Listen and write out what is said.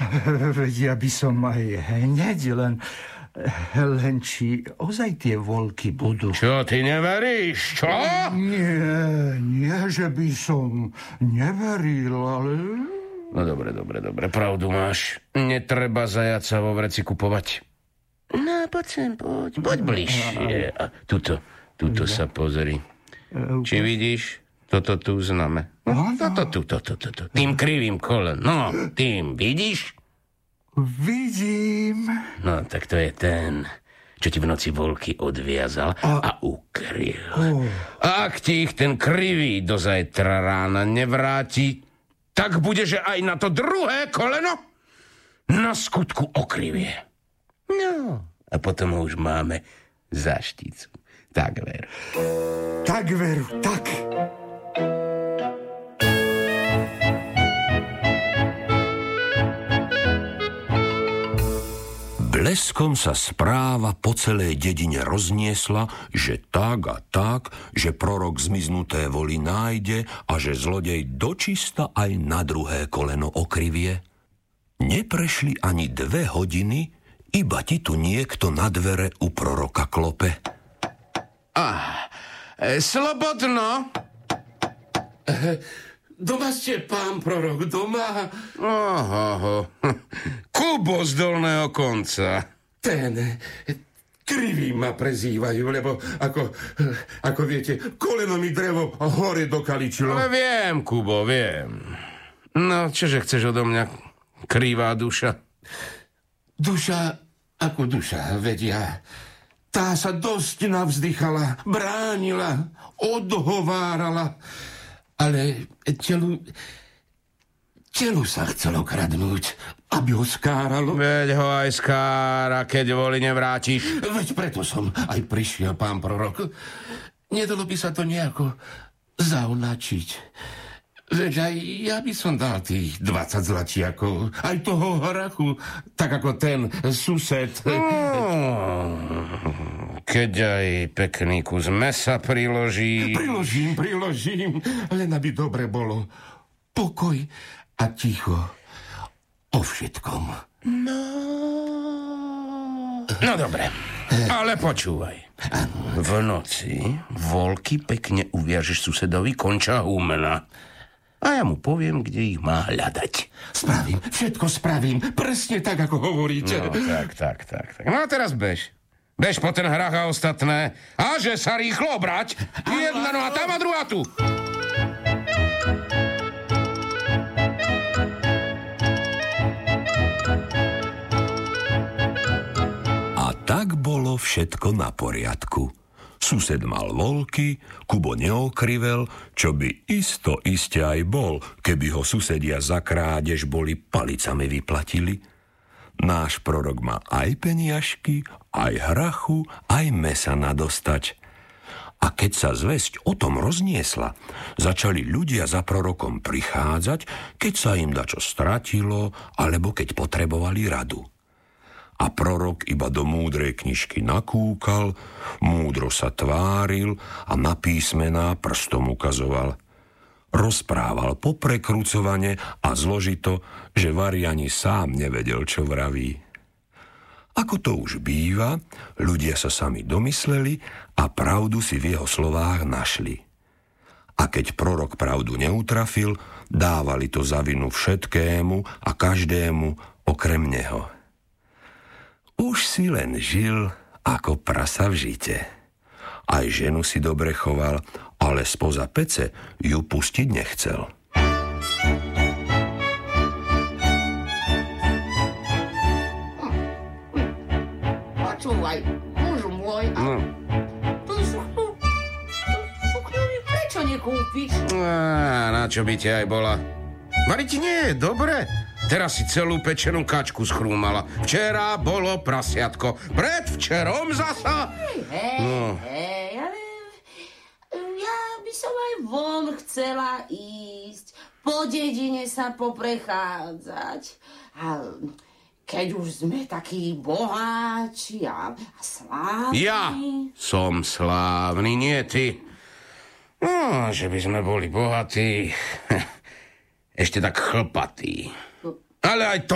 Ja by som aj hneď, len či ozaj tie voľky budú. Čo, ty neveríš, čo? Nie, že by som neveril, ale... No dobre, pravdu máš. Netreba zajaca vo vreci kupovať. No, poď sem, poď bližšie. A tuto sa pozri. Či vidíš? Toto tu zname. Toto. Tým krivým kolen. No, tým, vidíš? Vidím. No, tak to je ten, čo ti v noci voľky odviazal a ukryl. A ak ti ich ten krivý do zajtra rána nevráti, tak bude, že aj na to druhé koleno na skutku okrivie. No, a potom už máme za šticu. Tak veru. Tak. Bleskom sa správa po celej dedine rozniesla, že tak a tak, že prorok zmiznuté voly nájde a že zlodej dočista aj na druhé koleno okrivie. Neprešli ani 2 hodiny, iba ti tu niekto na dvere u proroka klope. Slobodno! Doma ste, pán prorok, doma? Kubo z dolného konca. Ten krivý ma prezývajú, lebo ako viete, koleno mi drevo hore dokaličilo. Ale viem, Kubo, viem. No, čože chceš odo mňa, krivá duša? Duša ako duša, vedia. Tá sa dosť navzdychala, bránila, odhovárala, ale telu sa chcelo kradnúť, aby ho skáralo. Veď ho aj skára, keď voli nevrátiš. Veď preto som aj prišiel, pán prorok. Nedalo by sa to nejako zaunačiť. Veď aj ja by som dal tých 20 zlatiakov, aj toho hrachu, tak ako ten sused. Keď aj pekný kus mesa priloží. Priložím, len aby dobre bolo. Pokoj a ticho o všetkom. No dobre, ale počúvaj. V noci voľky pekne uviažeš susedovi konča humena. A ja mu poviem, kde ich má hľadať. Všetko spravím, presne tak, ako hovoríte. No, tak. No a teraz bež. Bež po ten hrách a ostatné. A že sa rýchlo obrať. Jedna noha tam a druhá tu. A tak bolo všetko na poriadku. Sused mal voľky, Kubo neokrivel, čo by iste aj bol, keby ho susedia za krádež boli palicami vyplatili. Náš prorok mal aj peniažky, aj hrachu, aj mesa nadostať. A keď sa zvesť o tom rozniesla, začali ľudia za prorokom prichádzať, keď sa im dačo stratilo, alebo keď potrebovali radu. A prorok iba do múdrej knižky nakúkal, múdro sa tváril a na písmená prstom ukazoval. Rozprával poprekrucovane a zložito, že vari ani sám nevedel, čo vraví. Ako to už býva, ľudia sa sami domysleli a pravdu si v jeho slovách našli. A keď prorok pravdu neutrafil, dávali to za vinu všetkému a každému okrem neho. Už si len žil ako prasa v žite. Aj ženu si dobre choval, ale spoza pece ju pustiť nechcel. Počúvaj, mužu môj, tú suknu mi prečo nekúpiš? Na čo by ti aj bola? Vari ti nie je dobre? Teraz si celú pečenú kačku schrúmala. Včera bolo prasiatko. Predvčerom zasa. Hej, ale ja by som aj von chcela ísť. Po dedine sa poprechádzať. A keď už sme takí boháči a slávni... Ja som slávny, nie ty. No, že by sme boli bohatí. Ešte tak chlpatí. Ale aj to